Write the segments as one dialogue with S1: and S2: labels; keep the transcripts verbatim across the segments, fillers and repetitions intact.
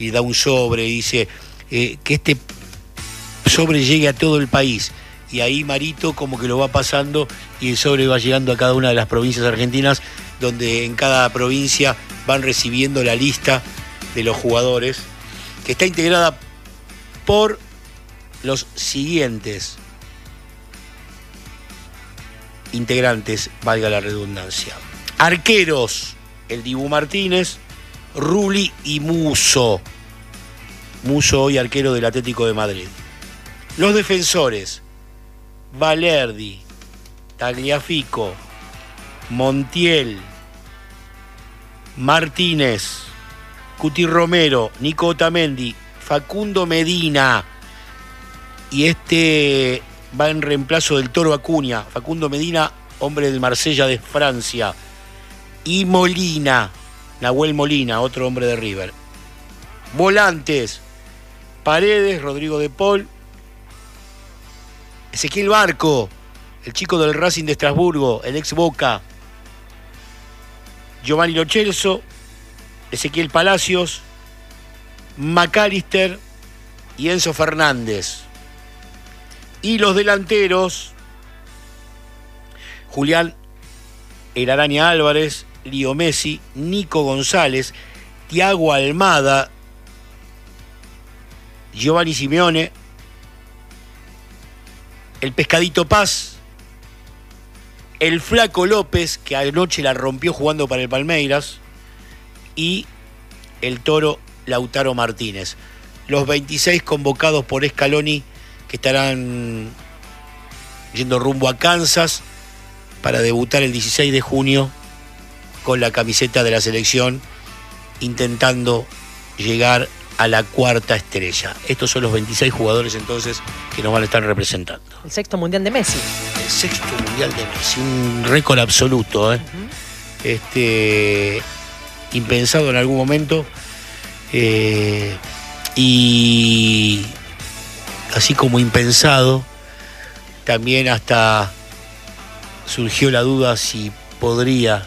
S1: y da un sobre, y dice eh, que este sobre llegue a todo el país. Y ahí Marito como que lo va pasando y el sobre va llegando a cada una de las provincias argentinas, donde en cada provincia van recibiendo la lista de los jugadores, que está integrada por los siguientes integrantes, valga la redundancia. Arqueros, el Dibu Martínez, Rulli y Musso. Musso hoy arquero del Atlético de Madrid. Los defensores, Valerdi, Tagliafico, Montiel, Martínez, Cuti Romero, Nico Otamendi, Facundo Medina, y este va en reemplazo del Toro Acuña. Facundo Medina, hombre del Marsella de Francia, y Molina, Nahuel Molina, otro hombre de River. Volantes, Paredes, Rodrigo de Paul, Ezequiel Barco, el chico del Racing de Estrasburgo, el ex Boca, Giovanni Lo Celso, Ezequiel Palacios, McAllister y Enzo Fernández. Y los delanteros, Julián El Araña Álvarez, Lío Messi, Nico González, Thiago Almada, Giovanni Simeone, el Pescadito Paz, el Flaco López, que anoche la rompió jugando para el Palmeiras, y el Toro Lautaro Martínez. Los veintiséis convocados por Scaloni, que estarán yendo rumbo a Kansas para debutar el dieciséis de junio con la camiseta de la selección, intentando llegar a la cuarta estrella. Estos son los veintiséis jugadores entonces que nos van a estar representando.
S2: El sexto mundial de Messi.
S1: El sexto mundial de Messi, un récord absoluto, ¿eh? Uh-huh. Este, impensado en algún momento, eh, y así como impensado, también hasta surgió la duda si podría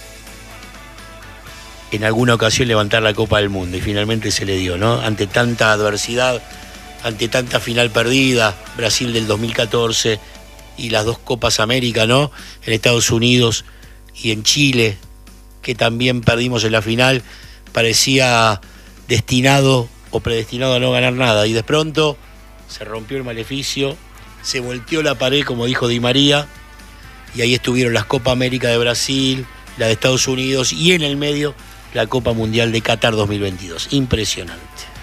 S1: en alguna ocasión levantar la Copa del Mundo, y finalmente se le dio, ¿no? Ante tanta adversidad, ante tanta final perdida, Brasil del dos mil catorce y las dos Copas América, ¿no? En Estados Unidos y en Chile, que también perdimos en la final, parecía destinado o predestinado a no ganar nada, y de pronto se rompió el maleficio, se volteó la pared, como dijo Di María, y ahí estuvieron las Copa América de Brasil, la de Estados Unidos, y en el medio la Copa Mundial de Qatar dos mil veintidós. Impresionante.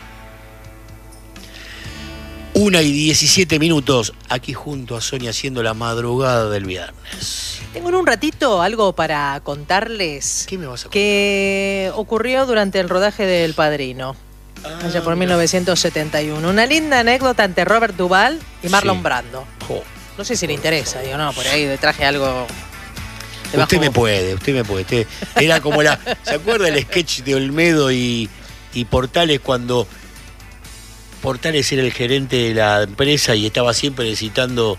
S1: Una y diecisiete minutos, aquí junto a Sonia, haciendo la madrugada del viernes.
S2: Tengo en un ratito algo para contarles.
S1: ¿Qué me vas a contar?
S2: Que ocurrió durante el rodaje del Padrino, ah, allá por mira. mil novecientos setenta y uno. Una linda anécdota ante Robert Duvall y Marlon sí. Brando. Oh. No sé si le interesa, digo, no, por ahí traje algo...
S1: Usted me puede, usted me puede. Usted, era como la... ¿Se acuerda el sketch de Olmedo y, y Portales cuando Portales era el gerente de la empresa y estaba siempre necesitando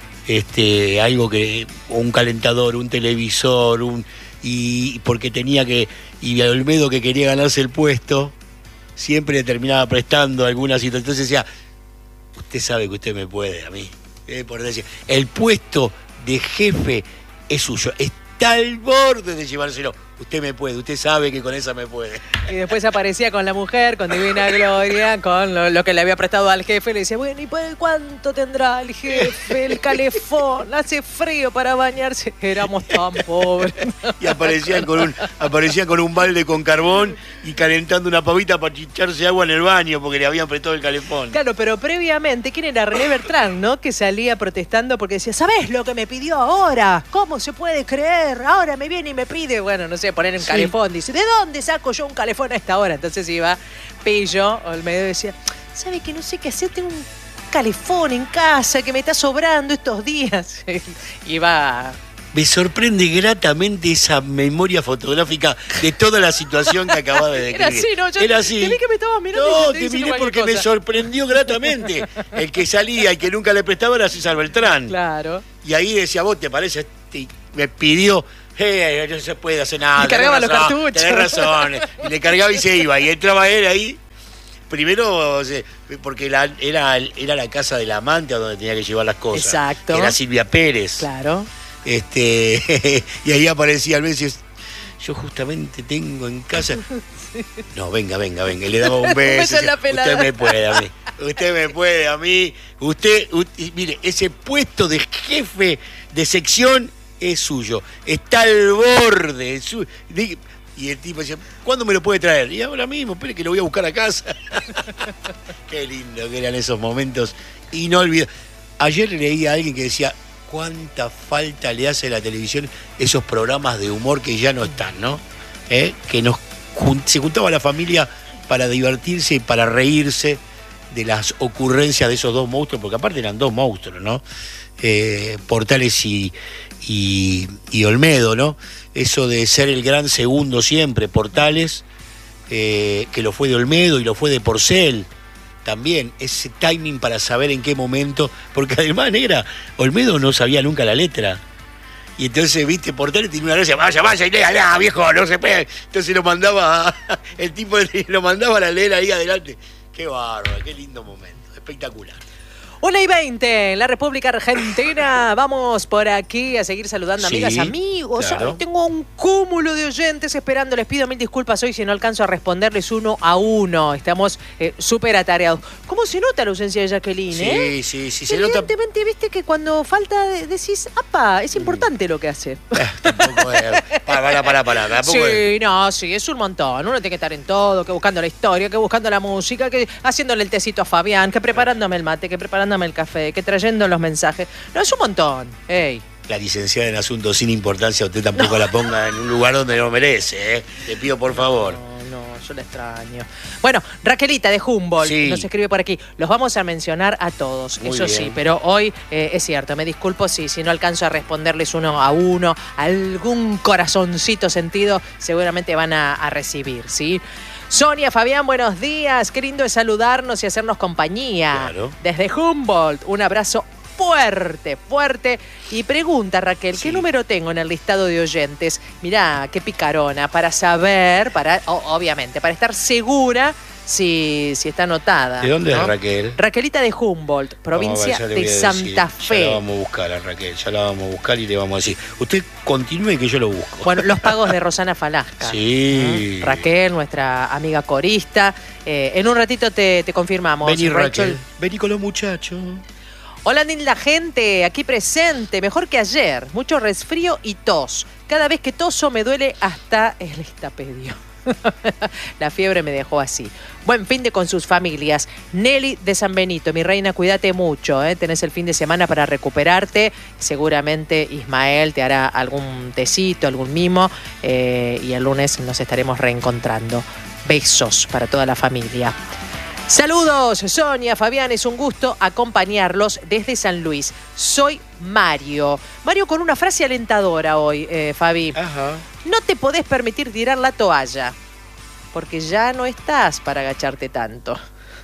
S1: este, algo que... un calentador, un televisor, un y porque tenía que... Y a Olmedo, que quería ganarse el puesto, siempre le terminaba prestando alguna situación. Entonces decía, usted sabe que usted me puede a mí. Eh, por decir, el puesto de jefe es suyo. Está al borde de llevárselo. Usted me puede, usted sabe que con esa me puede.
S2: Y después aparecía con la mujer, con Divina Gloria, con lo, lo que le había prestado al jefe. Le decía, bueno, ¿y cuánto tendrá el jefe? El calefón, hace frío para bañarse. Éramos tan pobres.
S1: Y aparecían con un, aparecían con un balde con carbón y calentando una pavita para chicharse agua en el baño porque le habían prestado el calefón.
S2: Claro, pero previamente, ¿quién era? René Bertrand, ¿no? Que salía protestando porque decía, ¿sabés lo que me pidió ahora? ¿Cómo se puede creer? Ahora me viene y me pide, bueno, no sé, poner un sí. calefón. Dice, ¿de dónde saco yo un calefón a esta hora? Entonces iba Pillo, Olmedo, y decía, ¿sabe que no sé qué hacer? Tengo un calefón en casa que me está sobrando estos días. Iba...
S1: Me sorprende gratamente esa memoria fotográfica de toda la situación que acababa de describir.
S2: Era así, ¿no? Yo
S1: Era así.
S2: Te vi que me estabas mirando.
S1: No,
S2: y
S1: te, te miré porque cosa. Me sorprendió gratamente. El que salía y que nunca le prestaba era César Beltrán.
S2: Claro.
S1: Y ahí decía, vos te parece, y me pidió, hey, no se puede hacer nada.
S2: Y cargaba
S1: razón,
S2: los cartuchos.
S1: Tenés razón. Y le cargaba y se iba. Y entraba él ahí primero, o sea, porque la, era, era la casa del amante a donde tenía que llevar las cosas.
S2: Exacto.
S1: Que era Silvia Pérez.
S2: Claro.
S1: Este, y ahí aparecía a veces, yo justamente tengo en casa. Sí. No, venga, venga, venga. Y le daba un beso. Decía, usted me puede a mí. Usted me puede a mí. Usted, usted, mire, ese puesto de jefe de sección es suyo. Está al borde. Es su, de, y el tipo decía, ¿cuándo me lo puede traer? Y ahora mismo, espere que lo voy a buscar a casa. Qué lindo que eran esos momentos inolvidables. Ayer leí a alguien que decía, cuánta falta le hace a la televisión esos programas de humor que ya no están, ¿no? ¿Eh? Que nos se juntaba la familia para divertirse y para reírse de las ocurrencias de esos dos monstruos, porque aparte eran dos monstruos, ¿no? Eh, Portales y, y, y Olmedo, ¿no? Eso de ser el gran segundo siempre, Portales, eh, que lo fue de Olmedo y lo fue de Porcel, también, ese timing para saber en qué momento, porque además, negra, Olmedo no sabía nunca la letra. Y entonces, viste, Portales tiene una gracia, vaya, vaya, y lea, viejo, no se pegue. Entonces lo mandaba, el tipo lo mandaba a leer ahí adelante. Qué bárbaro, qué lindo momento, espectacular.
S2: Una y veinte en la República Argentina. Vamos por aquí a seguir saludando
S1: Sí,
S2: amigas, amigos.
S1: claro.
S2: Tengo un cúmulo de oyentes esperando. Les pido mil disculpas hoy si no alcanzo a responderles uno a uno. Estamos eh, súper atareados. ¿Cómo se nota la ausencia de Jacqueline?
S1: Sí,
S2: eh?
S1: sí, sí, se nota.
S2: Evidentemente, viste que cuando falta de- decís, apa, es importante lo que hace.
S1: Tampoco es. Para, para, para, para. Tampoco
S2: Sí,
S1: es.
S2: no, sí, es un montón. Uno tiene que estar en todo, que buscando la historia, que buscando la música, que haciéndole el tecito a Fabián, que preparándome el mate, que preparándome el café, que trayendo los mensajes. No, es un montón. Ey.
S1: La licenciada en asuntos sin importancia, usted tampoco la ponga en un lugar donde no merece, ¿eh? Le pido por favor.
S2: No, no, yo la extraño. Bueno, Raquelita de Humboldt
S1: Sí.
S2: nos escribe por aquí. Los vamos a mencionar a todos,
S1: Muy
S2: eso
S1: bien.
S2: sí, pero hoy eh, es cierto, me disculpo si, si no alcanzo a responderles uno a uno, algún corazoncito sentido seguramente van a, a recibir, ¿sí? Sonia, Fabián, buenos días. Qué lindo es saludarnos y hacernos compañía.
S1: Claro.
S2: Desde Humboldt, un abrazo fuerte, fuerte. Y pregunta, Raquel, ¿qué
S1: Sí.
S2: número tengo en el listado de oyentes? Mirá, qué picarona, para saber, para o- obviamente, para estar segura si, si está anotada.
S1: ¿De dónde
S2: ¿no?
S1: es Raquel?
S2: Raquelita de Humboldt, provincia
S1: Vamos a ver, ya le voy
S2: de
S1: a
S2: Santa
S1: decir.
S2: Fe.
S1: Ya la vamos a buscar a Raquel, ya la vamos a buscar y le vamos a decir. Usted continúe que yo lo busco.
S2: Bueno, los pagos de Rosana Falasca.
S1: Sí.
S2: ¿Mm? Raquel, nuestra amiga corista. Eh, en un ratito te, te confirmamos.
S1: Vení,
S2: Rachel.
S1: Raquel. Vení con los muchachos.
S2: Hola, linda gente, aquí presente, mejor que ayer. Mucho resfrío y tos. Cada vez que toso me duele hasta el estapedio. La fiebre me dejó así. Buen fin de con sus familias. Nelly de San Benito, mi reina, cuídate mucho. ¿eh? Tenés el fin de semana para recuperarte. Seguramente Ismael te hará algún tecito, algún mimo. eh, y el lunes nos estaremos reencontrando. Besos para toda la familia. Saludos, Sonia, Fabián, es un gusto acompañarlos desde San Luis. Soy Mario. Mario con una frase alentadora hoy, eh, Fabi.
S1: Ajá.
S2: No te podés permitir tirar la toalla, porque ya no estás para agacharte tanto.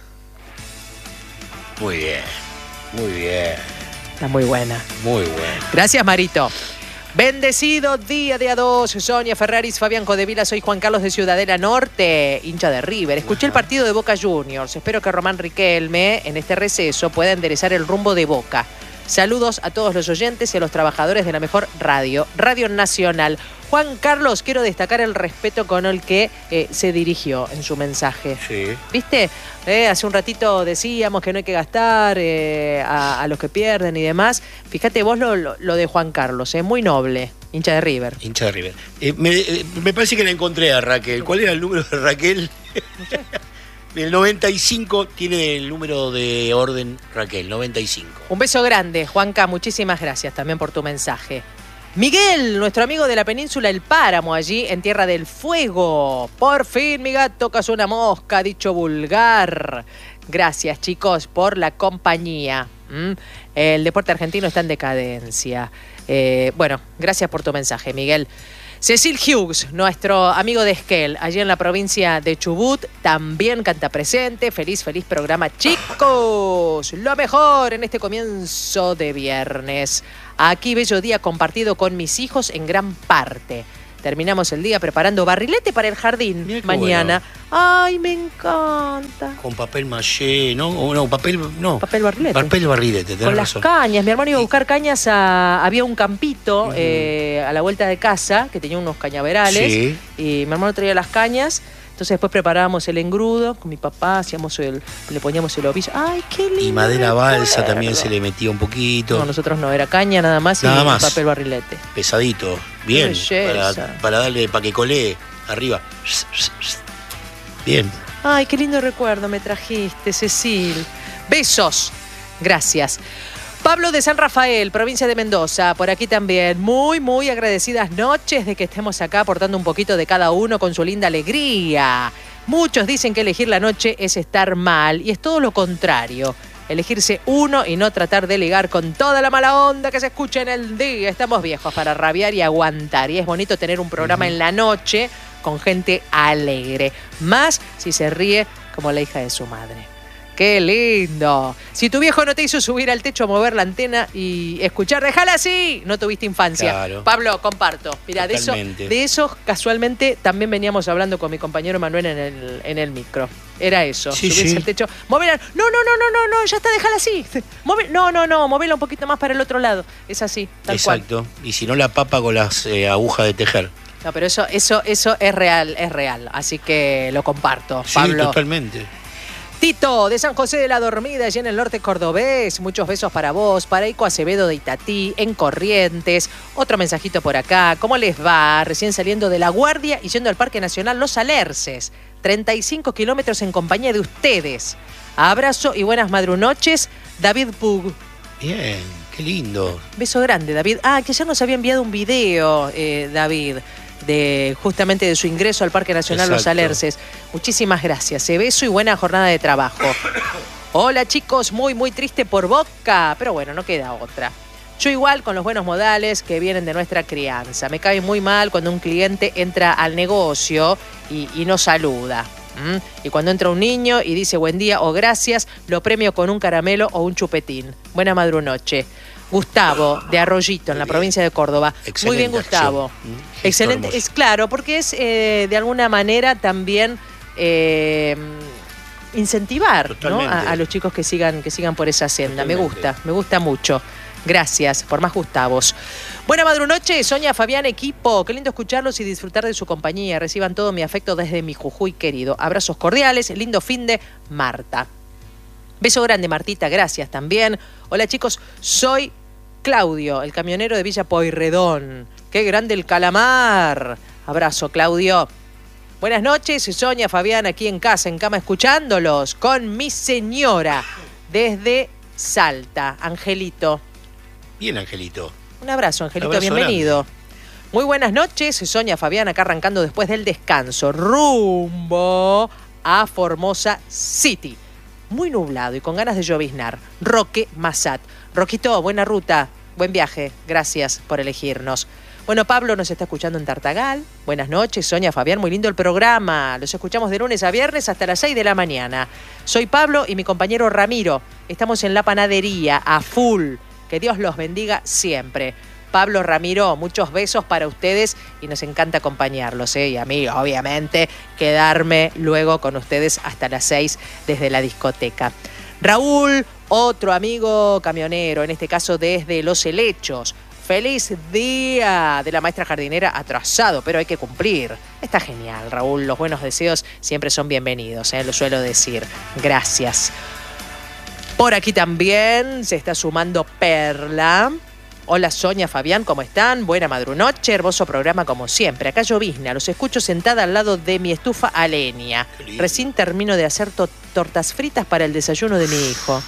S1: Muy bien. Muy bien.
S2: Está muy buena.
S1: Muy bien.
S2: Gracias, Marito. Bendecido día de a dos. Sonia Ferraris, Fabián Codevila, soy Juan Carlos de Ciudadela Norte, hincha de River. Escuché el partido de Boca Juniors. Espero que Román Riquelme, en este receso, pueda enderezar el rumbo de Boca. Saludos a todos los oyentes y a los trabajadores de la mejor radio, Radio Nacional. Juan Carlos, quiero destacar el respeto con el que eh, se dirigió en su mensaje.
S1: Sí.
S2: ¿Viste? Eh, hace un ratito decíamos que no hay que gastar eh, a, a los que pierden y demás. Fíjate vos lo, lo, lo de Juan Carlos, eh, muy noble, hincha de River.
S1: Hincha de River. Eh, me, eh, me parece que la encontré a Raquel. ¿Cuál era el número de Raquel? El noventa y cinco tiene el número de orden Raquel, noventa y cinco.
S2: Un beso grande, Juanca, muchísimas gracias también por tu mensaje. Miguel, nuestro amigo de la península El Páramo, allí en Tierra del Fuego. Por fin, mi gato cazó una mosca, dicho vulgar. Gracias, chicos, por la compañía. ¿Mm? El deporte argentino está en decadencia. Eh, bueno, gracias por tu mensaje, Miguel. Cecil Hughes, nuestro amigo de Esquel, allí en la provincia de Chubut, también canta presente. Feliz, feliz programa, chicos. Lo mejor en este comienzo de viernes. Aquí bello día compartido con mis hijos en gran parte. Terminamos el día preparando barrilete para el jardín
S1: Mirá qué
S2: mañana.
S1: bueno.
S2: Ay, me encanta.
S1: Con papel maché, ¿no? O no, papel, no.
S2: Papel barrilete.
S1: Papel barrilete, tenés
S2: Con
S1: razón.
S2: las cañas. Mi hermano iba a buscar cañas a... Había un campito uh-huh. eh, a la vuelta de casa que tenía unos cañaverales.
S1: Sí.
S2: Y mi hermano traía las cañas. Entonces después preparábamos el engrudo con mi papá, hacíamos el, le poníamos el ovillo. ¡Ay, qué lindo!
S1: Y madera
S2: recuerdo.
S1: balsa también se le metía un poquito.
S2: No, nosotros no, era caña nada más
S1: nada
S2: y
S1: más.
S2: papel barrilete.
S1: Pesadito, bien, para, para darle, para que colee arriba. Bien.
S2: Ay, qué lindo recuerdo me trajiste, Cecil. Besos. Gracias. Pablo de San Rafael, provincia de Mendoza, por aquí también. Muy, muy agradecidas noches de que estemos acá aportando un poquito de cada uno con su linda alegría. Muchos dicen que elegir la noche es estar mal y es todo lo contrario. Elegirse uno y no tratar de ligar con toda la mala onda que se escucha en el día. Estamos viejos para rabiar y aguantar. Y es bonito tener un programa uh-huh. en la noche con gente alegre. Más si se ríe como la hija de su madre. ¡Qué lindo! Si tu viejo no te hizo subir al techo a mover la antena y escuchar, ¡déjala así! No tuviste infancia.
S1: Claro.
S2: Pablo, comparto. Mira, de eso, de eso casualmente también veníamos hablando con mi compañero Manuel en el, en el micro. Era eso,
S1: sí,
S2: subirse
S1: sí.
S2: al techo. Movela. No, no, no, no, no, no, ya está, déjala así. Move, no, no, no, movela un poquito más para el otro lado. Es así, tal
S1: Exacto.
S2: cual.
S1: Y si no, la papa con las eh, agujas de tejer.
S2: No, pero eso, eso, eso es real, es real. Así que lo comparto,
S1: Sí,
S2: Pablo.
S1: totalmente.
S2: Tito, de San José de la Dormida, allí en el norte cordobés. Muchos besos para vos, para Ico Acevedo de Itatí, en Corrientes. Otro mensajito por acá. ¿Cómo les va? Recién saliendo de La Guardia y yendo al Parque Nacional Los Alerces. treinta y cinco kilómetros en compañía de ustedes. Abrazo y buenas madrunoches, David Pug.
S1: Bien, qué lindo.
S2: Beso grande, David. Ah, que ayer nos había enviado un video, eh, David, de justamente de su ingreso al Parque Nacional Exacto. Los Alerces. Muchísimas gracias. Eh, beso y buena jornada de trabajo. Hola, chicos, muy, muy triste por Boca, pero bueno, no queda otra. Yo igual con los buenos modales que vienen de nuestra crianza. Me cae muy mal cuando un cliente entra al negocio y, y no saluda. ¿Mm? Y cuando entra un niño y dice buen día o gracias, lo premio con un caramelo o un chupetín. Buena madrunoche. Gustavo, de Arroyito, en la provincia de Córdoba.
S1: Excelente
S2: Muy bien, Gustavo.
S1: Acción.
S2: Excelente.
S1: Hermoso.
S2: Es claro, porque es eh, de alguna manera también eh, incentivar, ¿no? a, a los chicos que sigan, que sigan por esa senda. Totalmente. Me gusta, me gusta mucho. Gracias por más Gustavos. Buena madrunoche, Sonia, Fabián, equipo. Qué lindo escucharlos y disfrutar de su compañía. Reciban todo mi afecto desde mi Jujuy querido. Abrazos cordiales, lindo fin de Marta. Beso grande, Martita, gracias también. Hola, chicos, soy Claudio, el camionero de Villa Pueyrredón. ¡Qué grande el calamar! Abrazo, Claudio. Buenas noches, Sonia, Fabián, aquí en casa, en cama, escuchándolos con mi señora desde Salta. Angelito.
S1: Bien, Angelito.
S2: Un abrazo, Angelito,
S1: Un abrazo
S2: bienvenido. Grande. Muy buenas noches, Sonia, Fabián, acá arrancando después del descanso, rumbo a Formosa City. Muy nublado y con ganas de lloviznar. Roque Massat. Roquito, buena ruta, buen viaje. Gracias por elegirnos. Bueno, Pablo nos está escuchando en Tartagal. Buenas noches, Sonia, Fabián, muy lindo el programa. Los escuchamos de lunes a viernes hasta las seis de la mañana. Soy Pablo y mi compañero Ramiro. Estamos en la panadería, a full. Que Dios los bendiga siempre. Pablo, Ramiro, muchos besos para ustedes y nos encanta acompañarlos, ¿eh? Y a mí, obviamente, quedarme luego con ustedes hasta las seis desde la discoteca. Raúl, otro amigo camionero, en este caso desde Los Helechos. Feliz día de la maestra jardinera, atrasado, pero hay que cumplir. Está genial, Raúl. Los buenos deseos siempre son bienvenidos, ¿eh? Lo suelo decir. Gracias. Por aquí también se está sumando Perla. Hola, Sonia, Fabián, ¿cómo están? Buena madrunoche, hermoso programa como siempre. Acá llovizna, los escucho sentada al lado de mi estufa a leña. Recién termino de hacer to- tortas fritas para el desayuno de mi hijo.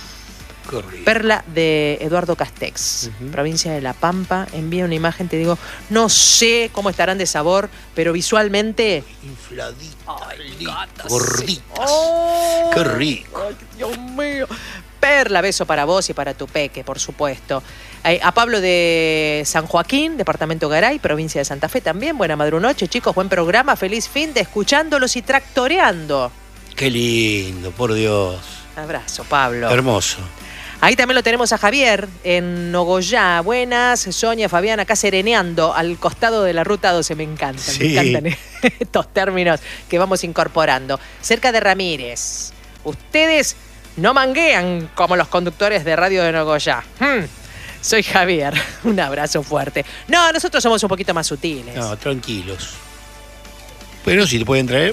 S2: Perla de Eduardo Castex, uh-huh. provincia de La Pampa. Envía una imagen, te digo, no sé cómo estarán de sabor, pero visualmente...
S1: Infladitas,
S2: Ay,
S1: gorditas.
S2: Oh,
S1: ¡Qué rico!
S2: Ay, Dios mío. Perla, beso para vos y para tu peque, por supuesto. Eh, a Pablo de San Joaquín, departamento Garay, provincia de Santa Fe también. Buena madrunoche, chicos, buen programa, feliz fin de escuchándolos y tractoreando.
S1: ¡Qué lindo, por Dios!
S2: Abrazo, Pablo.
S1: Hermoso.
S2: Ahí también lo tenemos a Javier en Nogoyá. Buenas, Sonia, Fabián, acá sereneando al costado de la ruta doce. Me encantan, sí. me encantan estos términos que vamos incorporando. Cerca de Ramírez. Ustedes no manguean como los conductores de radio de Nogoyá. Hmm. Soy Javier. Un abrazo fuerte. No, nosotros somos un poquito más sutiles.
S1: No, tranquilos. Pero si te pueden traer...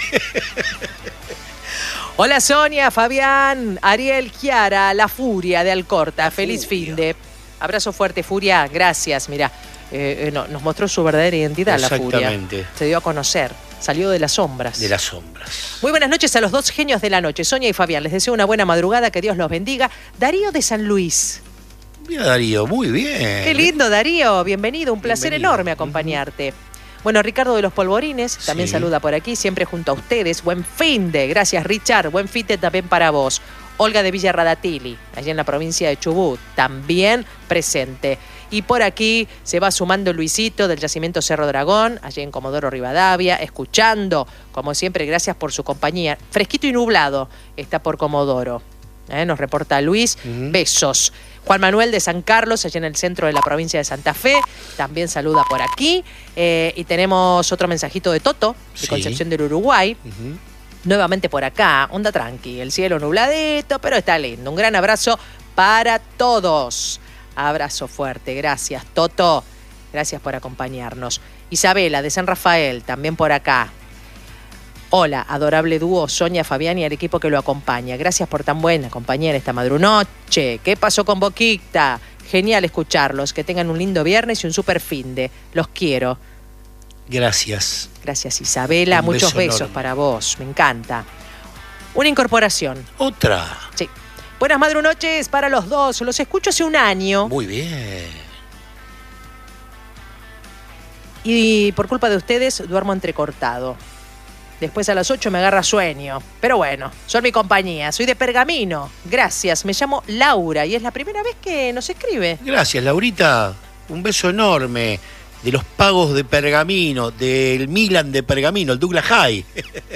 S2: Hola Sonia, Fabián, Ariel, Kiara, la Furia de Alcorta. La Feliz furia. Finde. Abrazo fuerte, Furia. Gracias. Mira, eh, no, nos mostró su verdadera identidad, la Furia.
S1: Exactamente.
S2: Se dio a conocer. Salió de las sombras.
S1: De las sombras.
S2: Muy buenas noches a los dos genios de la noche, Sonia y Fabián. Les deseo una buena madrugada, que Dios los bendiga. Darío de San Luis.
S1: Mira, Darío, muy bien.
S2: Qué lindo, Darío. Bienvenido. Un placer Bienvenido. enorme acompañarte. Uh-huh. Bueno, Ricardo de los Polvorines también sí. saluda por aquí, siempre junto a ustedes. Buen fin de, gracias Richard, buen fin de también para vos. Olga de Villa Radatili, allí en la provincia de Chubut, también presente. Y por aquí se va sumando Luisito del Yacimiento Cerro Dragón, allí en Comodoro Rivadavia, escuchando, como siempre, gracias por su compañía. Fresquito y nublado está por Comodoro. ¿Eh? Nos reporta Luis, uh-huh. besos. Juan Manuel de San Carlos, allá en el centro de la provincia de Santa Fe, también saluda por aquí. Eh, y tenemos otro mensajito de Toto, de sí. Concepción del Uruguay. Uh-huh. Nuevamente por acá, onda tranqui, el cielo nubladito, pero está lindo. Un gran abrazo para todos. Abrazo fuerte, gracias Toto, gracias por acompañarnos. Isabela de San Rafael, también por acá. Hola, adorable dúo, Sonia, Fabián y al equipo que lo acompaña. Gracias por tan buena compañía en esta madrunoche. ¿Qué pasó con Boquita? Genial escucharlos. Que tengan un lindo viernes y un super finde. Los quiero.
S1: Gracias.
S2: Gracias, Isabela. Un Muchos beso besos enorme. Para vos. Me encanta. Una incorporación.
S1: Otra.
S2: Sí. Buenas madrunoches para los dos. Los escucho hace un año.
S1: Muy bien.
S2: Y por culpa de ustedes duermo entrecortado. Después a las ocho me agarra sueño. Pero bueno, son mi compañía. Soy de Pergamino. Gracias. Me llamo Laura y es la primera vez que nos escribe.
S1: Gracias, Laurita. Un beso enorme de los pagos de Pergamino, del Milan de Pergamino, el Douglas High.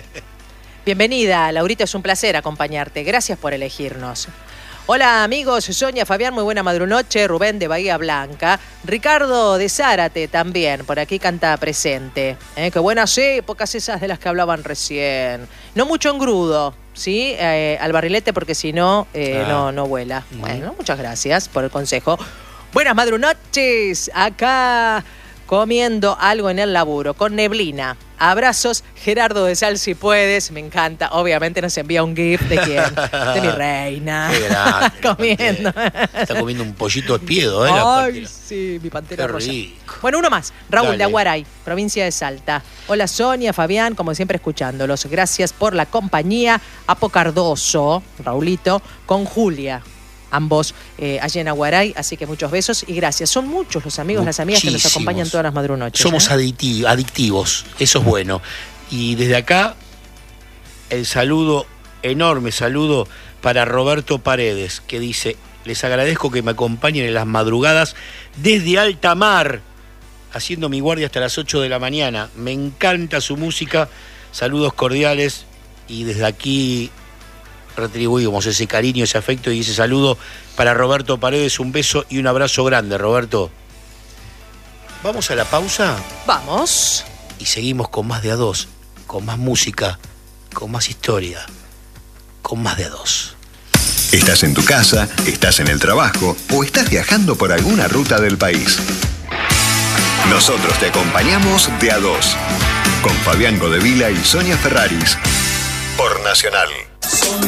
S2: Bienvenida, Laurita. Es un placer acompañarte. Gracias por elegirnos. Hola amigos, Sonia, Fabián, muy buena madrunoche. Rubén de Bahía Blanca. Ricardo de Zárate también, por aquí canta presente. ¿Eh? Qué buenas épocas esas de las que hablaban recién. No mucho engrudo, ¿sí? Eh, al barrilete porque si no, eh, ah. no, no vuela. Uh-huh. Bueno, muchas gracias por el consejo. Buenas madrunoches, acá comiendo algo en el laburo, con neblina. Abrazos, Gerardo de Sal, si puedes, me encanta. Obviamente nos envía un gif de quién, de mi reina.
S1: Qué grande,
S2: comiendo.
S1: Está comiendo un pollito espiedo, ¿eh?
S2: Ay, sí, mi pantera
S1: Qué
S2: rosa.
S1: Rico.
S2: Bueno, uno más. Raúl
S1: Dale.
S2: de Aguaray, provincia de Salta. Hola Sonia, Fabián, como siempre escuchándolos. Gracias por la compañía. Apo Cardoso, Raulito, con Julia. Ambos eh, allá en Aguaray, así que muchos besos y gracias. Son muchos los amigos, las amigas que nos acompañan todas las madrunoches.
S1: Somos
S2: ¿eh?
S1: adictivos, adictivos, eso es bueno. Y desde acá, el saludo, enorme saludo para Roberto Paredes, que dice: les agradezco que me acompañen en las madrugadas desde alta mar, haciendo mi guardia hasta las ocho de la mañana. Me encanta su música, saludos cordiales, y desde aquí retribuimos ese cariño, ese afecto y ese saludo para Roberto Paredes. Un beso y un abrazo grande, Roberto. ¿Vamos a la pausa?
S2: Vamos.
S1: Y seguimos con más de a dos, con más música, con más historia, con más de a dos.
S3: Estás en tu casa, estás en el trabajo o estás viajando por alguna ruta del país. Nosotros te acompañamos de a dos, con Fabián Godevila y Sonia Ferraris, por Nacional.